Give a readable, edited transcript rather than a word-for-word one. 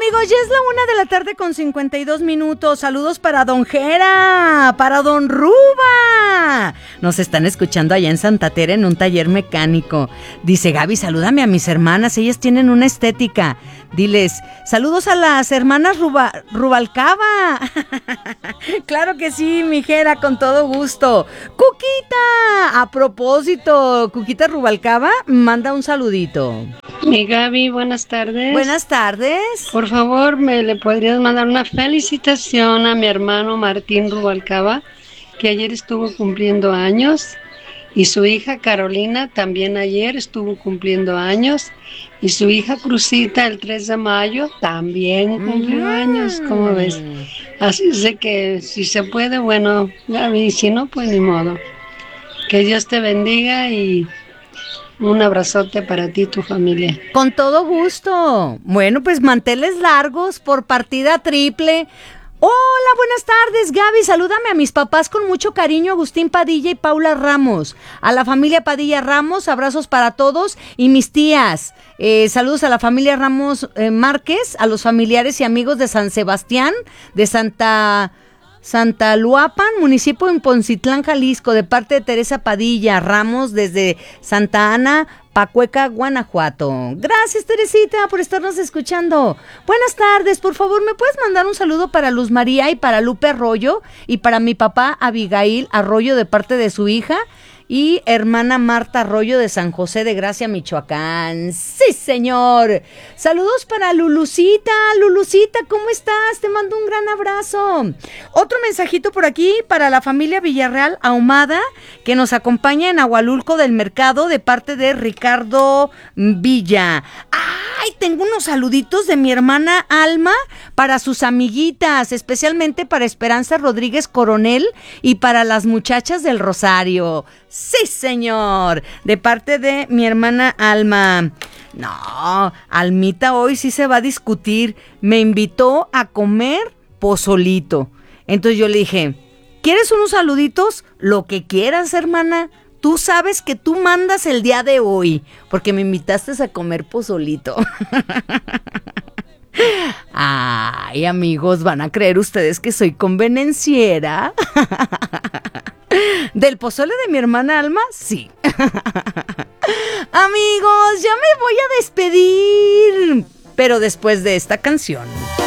amigos, ya es la 1:52 p.m. Saludos para Don Jera, para Don Ruba. Nos están escuchando allá en Santa Tere en un taller mecánico. Dice Gaby, salúdame a mis hermanas, ellas tienen una estética. Diles, saludos a las hermanas Rubalcaba. Claro que sí, mi Jera, con todo gusto. Cuquita, a propósito, Cuquita Rubalcaba, manda un saludito. Mi Gaby, buenas tardes. Buenas tardes. Por favor, ¿me le podrías mandar una felicitación a mi hermano Martín Rubalcaba, que ayer estuvo cumpliendo años, y su hija Carolina también ayer estuvo cumpliendo años, y su hija Crucita el 3 de mayo también cumplió años, ¿cómo ves? Así es de que si se puede, bueno, Gaby, si no, pues ni modo. Que Dios te bendiga y un abrazote para ti y tu familia. Con todo gusto. Bueno, pues manteles largos por partida triple. Hola, buenas tardes, Gaby. Salúdame a mis papás con mucho cariño, Agustín Padilla y Paula Ramos. A la familia Padilla Ramos, abrazos para todos y mis tías. Saludos a la familia Ramos Márquez, a los familiares y amigos de San Sebastián, de Santa Luapan, municipio en Poncitlán, Jalisco, de parte de Teresa Padilla Ramos, desde Santa Ana, Pacueca, Guanajuato. Gracias, Teresita, por estarnos escuchando. Buenas tardes, por favor, ¿me puedes mandar un saludo para Luz María y para Lupe Arroyo y para mi papá Abigail Arroyo de parte de su hija y hermana Marta Arroyo de San José de Gracia, Michoacán? ¡Sí, señor! Saludos para Lulucita. Lulucita, ¿cómo estás? Te mando un gran abrazo. Otro mensajito por aquí para la familia Villarreal Ahumada, que nos acompaña en Agualulco del Mercado, de parte de Ricardo Villa. ¡Ay! Tengo unos saluditos de mi hermana Alma para sus amiguitas, especialmente para Esperanza Rodríguez Coronel y para las muchachas del Rosario. ¡Sí, señor! De parte de mi hermana Alma. No, Almita hoy sí se va a discutir. Me invitó a comer pozolito. Entonces yo le dije, ¿quieres unos saluditos? Lo que quieras, hermana. Tú sabes que tú mandas el día de hoy, porque me invitaste a comer pozolito. Ay, amigos, ¿van a creer ustedes que soy convenenciera? ¿Del pozole de mi hermana Alma? Sí. Amigos, ya me voy a despedir, pero después de esta canción.